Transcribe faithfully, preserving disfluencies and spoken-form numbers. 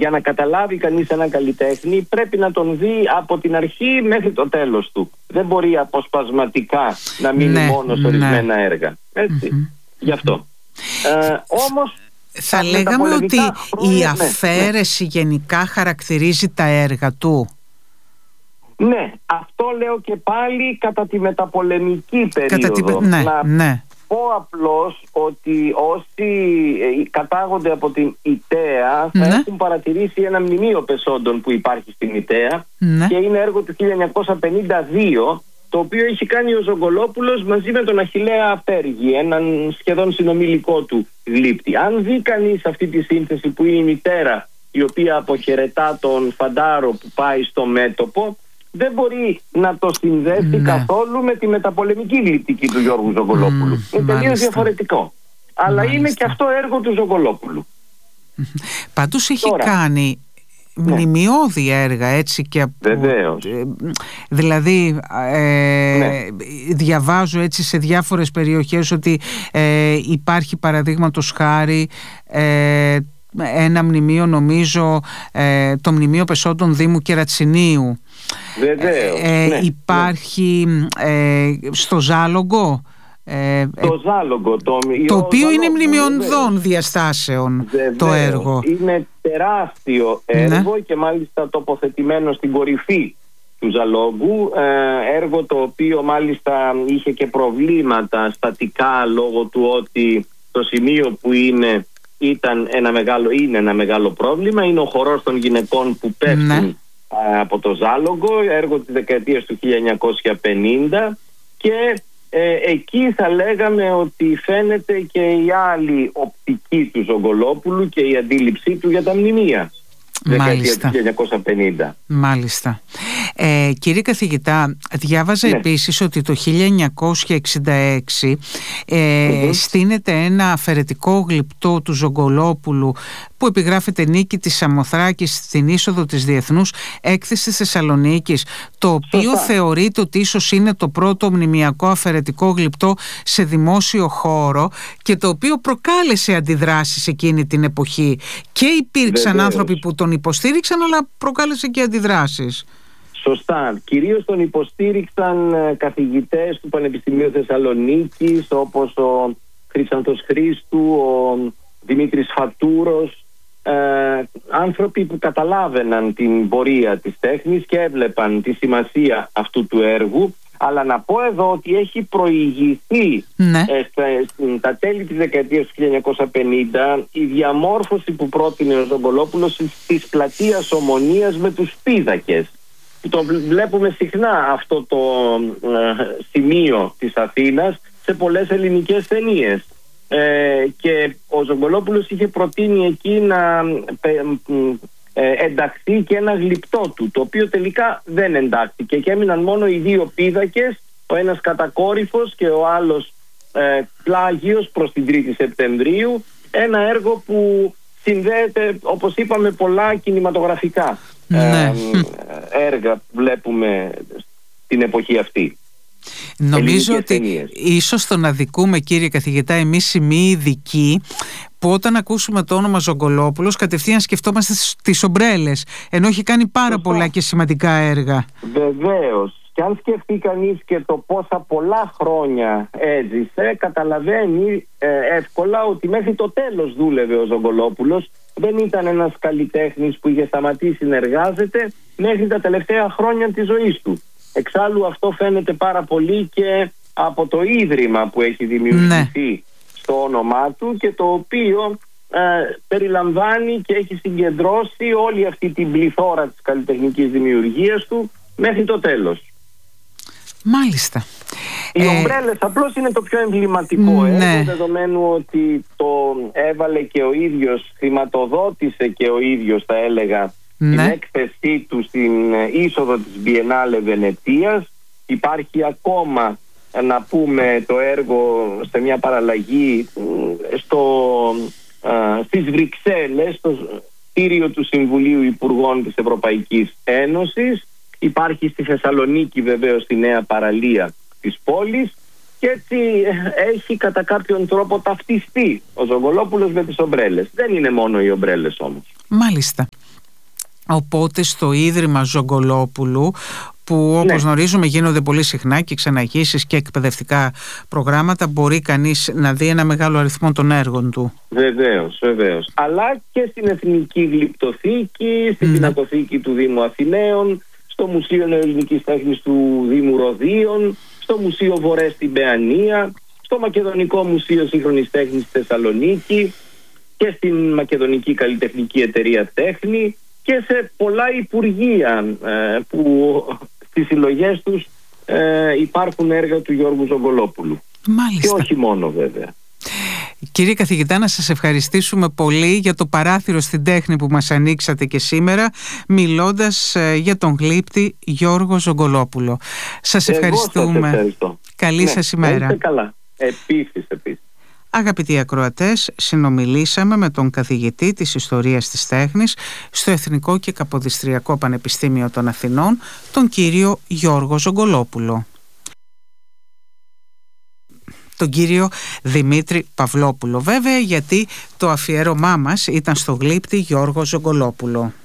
για να καταλάβει κανείς έναν καλλιτέχνη πρέπει να τον δει από την αρχή μέχρι το τέλος του. Δεν μπορεί αποσπασματικά να μείνει ναι, μόνο σε ορισμένα ναι. έργα. Έτσι, mm-hmm. γι' αυτό. Ε, όμως θα λέγαμε ότι χρόνια, η αφαίρεση ναι, ναι. γενικά χαρακτηρίζει τα έργα του. Ναι, αυτό λέω και πάλι κατά τη μεταπολεμική περίοδο. Κατά τη... Ναι, να ναι. πω απλώς ότι όσοι κατάγονται από την ΙΤΕΑ θα ναι. έχουν παρατηρήσει ένα μνημείο πεσόντων που υπάρχει στην ΙΤΕΑ ναι. και είναι έργο του χίλια εννιακόσια πενήντα δύο, το οποίο έχει κάνει ο Ζογκολόπουλος μαζί με τον Αχιλλέα Απέργη, έναν σχεδόν συνομιλικό του γλύπτη. Αν δει κανείς αυτή τη σύνθεση που είναι η μητέρα η οποία αποχαιρετά τον φαντάρο που πάει στο μέτωπο, δεν μπορεί να το συνδέσει ναι. καθόλου με τη μεταπολεμική γλυπτική του Γιώργου Ζογκολόπουλου. Mm, είναι τελείως διαφορετικό. Αλλά μάλιστα. είναι και αυτό έργο του Ζογκολόπουλου. Πάντως έχει Τώρα, κάνει ναι. μνημειώδη έργα, έτσι, και από, βεβαίως. Δηλαδή ε, ναι. διαβάζω έτσι σε διάφορες περιοχές ότι ε, υπάρχει παραδείγματος χάρη ε, ένα μνημείο, νομίζω ε, το μνημείο πεσόντων Δήμου Κερατσινίου. Βεβαίως, ε, ναι, υπάρχει ναι. Ε, στο Ζάλογκο ε, το Ζάλογκο το, το οποίο Ζάλογκο, είναι μνημειωδών βεβαίως. διαστάσεων. Βεβαίως. Το έργο είναι τεράστιο έργο ναι. και μάλιστα τοποθετημένο στην κορυφή του Ζαλόγκου, ε, έργο το οποίο μάλιστα είχε και προβλήματα στατικά λόγω του ότι το σημείο που είναι ήταν ένα μεγάλο, είναι ένα μεγάλο πρόβλημα. Είναι ο χορός των γυναικών που πέφτουν ναι. από το Ζάλογκο, έργο της δεκαετίας του χίλια εννιακόσια πενήντα, και ε, εκεί θα λέγαμε ότι φαίνεται και η άλλη οπτική του Ζογκολόπουλου και η αντίληψή του για τα μνημεία. Δεκαετία του χίλια εννιακόσια πενήντα. Μάλιστα. Ε, κύριε καθηγητά, διάβαζα ναι. επίσης ότι το χίλια εννιακόσια εξήντα έξι ε, mm-hmm. στείνεται ένα αφαιρετικό γλυπτό του Ζογκολόπουλου που επιγράφεται «Νίκη της Σαμοθράκης στην είσοδο της Διεθνούς Έκθεσης Θεσσαλονίκης», το οποίο Σωστά. θεωρείται ότι ίσως είναι το πρώτο μνημιακό αφαιρετικό γλυπτό σε δημόσιο χώρο και το οποίο προκάλεσε αντιδράσεις εκείνη την εποχή, και υπήρξαν Βεβαίως. άνθρωποι που τον υποστήριξαν, αλλά προκάλεσε και αντιδράσεις. Σωστά. Κυρίως τον υποστήριξαν καθηγητές του Πανεπιστημίου Θεσσαλονίκης, όπως ο Χρύσανθος Χρήστου, ο Δημήτρης Φατούρος, ε, άνθρωποι που καταλάβαιναν την πορεία της τέχνης και έβλεπαν τη σημασία αυτού του έργου. Αλλά να πω εδώ ότι έχει προηγηθεί ναι. ε, στα, στα τέλη της δεκαετίας του χίλια εννιακόσια πενήντα η διαμόρφωση που πρότεινε ο Ζογκολόπουλος της πλατείας Ομονίας με τους πίδακες. Το βλέπουμε συχνά αυτό το ε, σημείο της Αθήνας σε πολλές ελληνικές ταινίες. Ε, και ο Ζογκολόπουλος είχε προτείνει εκεί να ε, ε, ενταχθεί και ένα γλυπτό του, το οποίο τελικά δεν εντάχθηκε και έμειναν μόνο οι δύο πίδακες, ο ένας κατακόρυφος και ο άλλος ε, πλάγιος προς την τρίτη Σεπτεμβρίου, ένα έργο που συνδέεται, όπως είπαμε, πολλά κινηματογραφικά ναι. ε, έργα που βλέπουμε στην εποχή αυτή. Νομίζω ότι ταινίες. Ίσως το να δικούμε, κύριε καθηγητά, εμείς οι μη ειδικοί, που όταν ακούσουμε το όνομα Ζογκολόπουλος κατευθείαν σκεφτόμαστε τις ομπρέλες, ενώ έχει κάνει πάρα Σωστά. πολλά και σημαντικά έργα. Βεβαίως. Και αν σκεφτεί κανείς και το πόσα πολλά χρόνια έζησε, καταλαβαίνει ε, εύκολα ότι μέχρι το τέλος δούλευε ο Ζογκολόπουλος. Δεν ήταν ένας καλλιτέχνης που είχε σταματήσει να εργάζεται μέχρι τα τελευταία χρόνια της ζωής του. Εξάλλου αυτό φαίνεται πάρα πολύ και από το ίδρυμα που έχει δημιουργηθεί ναι. στο όνομά του και το οποίο ε, περιλαμβάνει και έχει συγκεντρώσει όλη αυτή την πληθώρα της καλλιτεχνικής δημιουργίας του μέχρι το τέλος. Μάλιστα. Οι ε... ομπρέλες απλώς είναι το πιο εμβληματικό έργο, ναι. δεδομένου ότι το έβαλε και ο ίδιος, χρηματοδότησε και ο ίδιος, θα έλεγα, ναι. την έκθεσή του στην είσοδο της Βιενάλε Βενετίας. Υπάρχει ακόμα, να πούμε, το έργο σε μια παραλλαγή στο, α, στις Βρυξέλλες, στο κτίριο του Συμβουλίου Υπουργών της Ευρωπαϊκής Ένωσης. Υπάρχει στη Θεσσαλονίκη, βεβαίως, στη νέα παραλία της πόλης, και έτσι έχει κατά κάποιον τρόπο ταυτιστεί ο Ζογκολόπουλος με τις ομπρέλες. Δεν είναι μόνο οι ομπρέλες όμως. Μάλιστα. οπότε στο Ίδρυμα Ζογκολόπουλου, που όπως ναι. γνωρίζουμε γίνονται πολύ συχνά και ξαναγήσεις και εκπαιδευτικά προγράμματα, μπορεί κανείς να δει ένα μεγάλο αριθμό των έργων του. Βεβαίως, βεβαίως. Αλλά και στην Εθνική Γλυπτοθήκη, στην Πινακοθήκη του Δήμου Αθηναίων, στο Μουσείο Νεοελληνικής Τέχνης του Δήμου Ροδίων, στο Μουσείο Βορές στην Παιανία, στο Μακεδονικό Μουσείο Σύγχρονης Τέχνης στη Θεσσαλονίκη και στην Μακεδονική Καλλιτεχνική Εταιρεία Τέχνη και σε πολλά υπουργεία ε, που στις συλλογές τους ε, υπάρχουν έργα του Γιώργου Ζογκολόπουλου. Μάλιστα. Και όχι μόνο βέβαια. Κύριε καθηγητά, να σας ευχαριστήσουμε πολύ για το παράθυρο στην τέχνη που μας ανοίξατε και σήμερα, μιλώντας ε, για τον γλύπτη Γιώργο Ζογκολόπουλο. Σας Εγώ ευχαριστούμε. Σας ευχαριστώ. Καλή ναι, σας ημέρα. Είστε καλά. Επίσης, επίσης. Αγαπητοί ακροατές, συνομιλήσαμε με τον καθηγητή της Ιστορίας της Τέχνης στο Εθνικό και Καποδιστριακό Πανεπιστήμιο των Αθηνών, τον κύριο Γιώργο Ζογκολόπουλο. Τον κύριο Δημήτρη Παυλόπουλο βέβαια, γιατί το αφιέρωμά μας ήταν στο γλύπτη Γιώργο Ζογκολόπουλο.